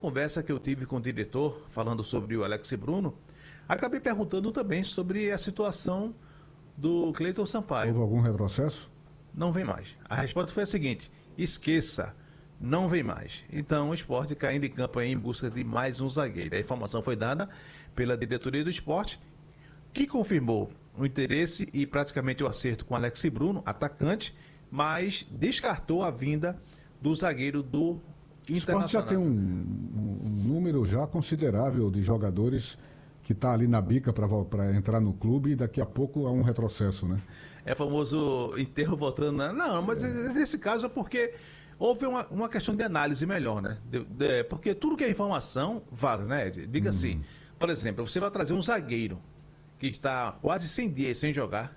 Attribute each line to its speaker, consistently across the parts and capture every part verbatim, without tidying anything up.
Speaker 1: Conversa que eu tive com o diretor, falando sobre o Alex Bruno, acabei perguntando também sobre a situação do Cleiton Sampaio.
Speaker 2: Houve algum retrocesso?
Speaker 1: Não vem mais. A resposta foi a seguinte: esqueça, não vem mais. Então o esporte caindo em campo aí em busca de mais um zagueiro. A informação foi dada pela diretoria do esporte, que confirmou o interesse e praticamente o acerto com Alex Bruno, atacante, mas descartou a vinda do zagueiro do
Speaker 2: O esporte já tem um, um, um número já considerável de jogadores que está ali na bica para entrar no clube e daqui a pouco há um retrocesso, né?
Speaker 1: É famoso enterro voltando. Na... Não, mas é. nesse caso é porque houve uma, uma questão de análise melhor, né? De, de, porque tudo que é informação vale, né, Ed? Diga hum. assim, por exemplo, você vai trazer um zagueiro que está quase cem dias sem jogar,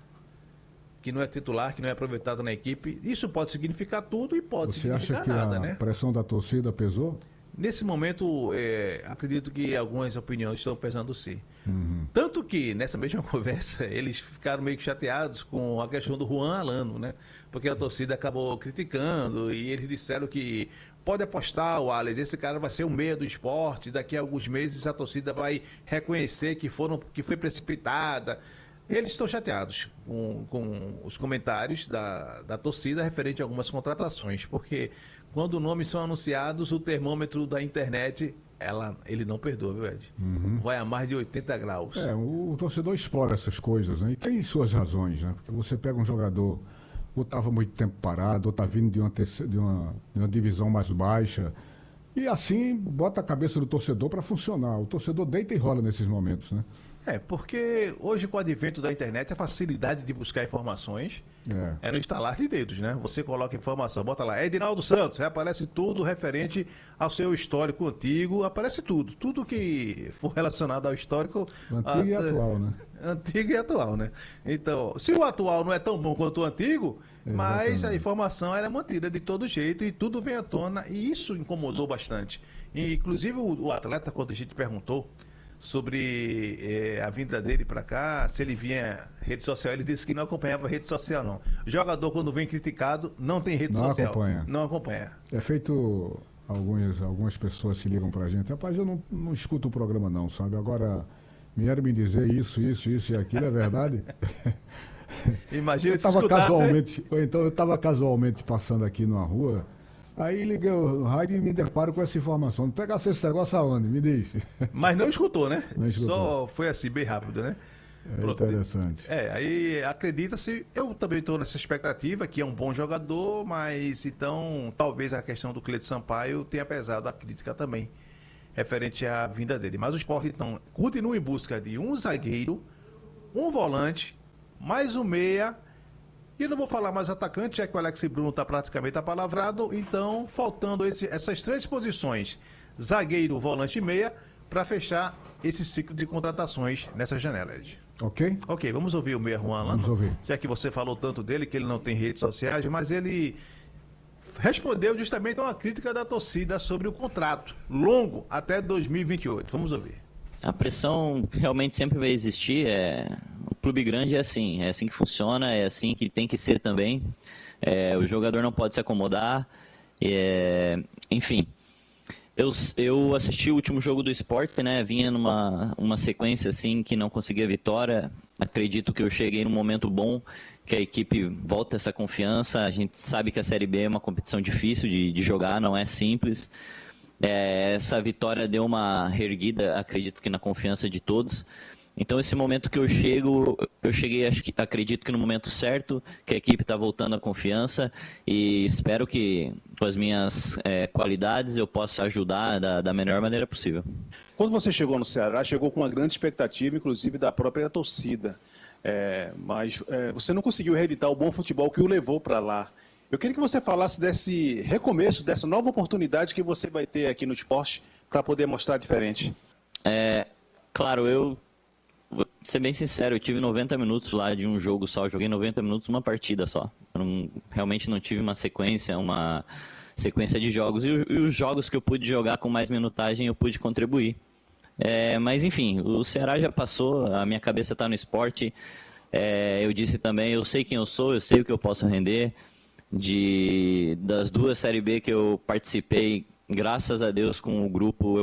Speaker 1: que não é titular, que não é aproveitado na equipe. Isso pode significar tudo e pode
Speaker 2: Você
Speaker 1: significar
Speaker 2: acha que
Speaker 1: nada,
Speaker 2: a
Speaker 1: né?
Speaker 2: pressão da torcida pesou?
Speaker 1: Nesse momento, é, acredito que algumas opiniões estão pesando sim. Uhum. Tanto que, nessa mesma conversa, eles ficaram meio que chateados com a questão do Juan Alano, né? Porque a torcida acabou criticando e eles disseram que pode apostar, o Alex, esse cara vai ser o meia do esporte, daqui a alguns meses a torcida vai reconhecer que, foram, que foi precipitada. Eles estão chateados com, com os comentários da, da torcida referente a algumas contratações, porque quando nomes são anunciados, o termômetro da internet, ela, ele não perdoa, viu, Ed? Uhum. Vai a mais de oitenta graus.
Speaker 2: É, o, o torcedor explora essas coisas, né? E tem suas razões, né? Porque você pega um jogador, ou estava muito tempo parado, ou está vindo de uma, de, uma, de uma divisão mais baixa, e assim bota a cabeça do torcedor para funcionar. O torcedor deita e rola nesses momentos, né?
Speaker 1: É, porque hoje com o advento da internet, a facilidade de buscar informações é, é no estalar de dedos, né? Você coloca informação, bota lá, Edinaldo Santos, aí aparece tudo referente ao seu histórico antigo, aparece tudo. Tudo que for relacionado ao histórico...
Speaker 2: Antigo a, e atual, né?
Speaker 1: Antigo e atual, né? Então, se o atual não é tão bom quanto o antigo, exatamente, mas a informação ela é mantida de todo jeito e tudo vem à tona, e isso incomodou bastante. E, inclusive o, o atleta, quando a gente perguntou sobre eh, a vinda dele para cá, se ele vinha rede social, ele disse que não acompanhava rede social, não. Jogador, quando vem criticado, não tem rede
Speaker 2: não
Speaker 1: social.
Speaker 2: Acompanha.
Speaker 1: Não acompanha.
Speaker 2: É feito, algumas, algumas pessoas se ligam pra gente, rapaz, eu não, não escuto o programa não, sabe? Agora, vieram me dizer isso, isso, isso e aquilo, é verdade?
Speaker 1: Imagina
Speaker 2: eu tava se casualmente, ou então eu estava casualmente passando aqui numa rua. Aí liguei o rádio e me deparo com essa informação. Não pegasse esse negócio aonde? Me diz.
Speaker 1: Mas não escutou, né?
Speaker 2: Não escutou.
Speaker 1: Só foi assim, bem rápido, né?
Speaker 2: É interessante.
Speaker 1: É, aí acredita-se, eu também estou nessa expectativa, que é um bom jogador, mas então talvez a questão do Cleiton Sampaio tenha pesado a crítica também, referente à vinda dele. Mas o Sport, então, continua em busca de um zagueiro, um volante, mais um meia. E eu não vou falar mais atacante, já que o Alex Bruno está praticamente apalavrado, então faltando esse, essas três posições, zagueiro, volante e meia, para fechar esse ciclo de contratações nessa janela, Ed.
Speaker 2: Ok?
Speaker 1: Ok, vamos ouvir o meia Juan Alano.
Speaker 2: Vamos ouvir.
Speaker 1: Já que você falou tanto dele, que ele não tem redes sociais, mas ele respondeu justamente a uma crítica da torcida sobre o contrato longo até dois mil e vinte e oito. Vamos ouvir.
Speaker 3: A pressão realmente sempre vai existir, é... o clube grande é assim, é assim que funciona, é assim que tem que ser também, é... o jogador não pode se acomodar, é... enfim, eu, eu assisti o último jogo do Sport, né? Vinha numa uma sequência assim que não conseguia vitória, acredito que eu cheguei num momento bom, que a equipe volta essa confiança, a gente sabe que a Série B é uma competição difícil de, de jogar, não é simples. É, essa vitória deu uma reerguida, acredito que na confiança de todos. Então esse momento que eu chego, eu cheguei, acho que, acredito que no momento certo, que a equipe está voltando à confiança e espero que com as minhas é, qualidades eu possa ajudar da, da melhor maneira possível.
Speaker 4: Quando você chegou no Ceará, chegou com uma grande expectativa, inclusive da própria torcida, é, mas é, você não conseguiu reeditar o bom futebol que o levou para lá. Eu queria que você falasse desse recomeço, dessa nova oportunidade que você vai ter aqui no esporte para poder mostrar diferente.
Speaker 3: É, claro, eu vou ser bem sincero, eu tive noventa minutos lá de um jogo só, eu joguei noventa minutos uma partida só. Eu não, realmente não tive uma sequência, uma sequência de jogos. E, e os jogos que eu pude jogar com mais minutagem, eu pude contribuir. É, mas enfim, o Ceará já passou, a minha cabeça está no esporte. É, eu disse também, eu sei quem eu sou, eu sei o que eu posso render. De, das duas Série B que eu participei, graças a Deus com o grupo, eu